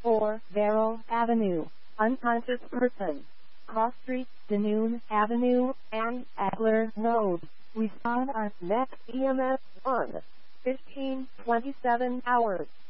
4 Barrel Avenue, unconscious person. Cross Street, Danoon Avenue, and Agler Road. Respond on next EMS 1. 15:27 hours.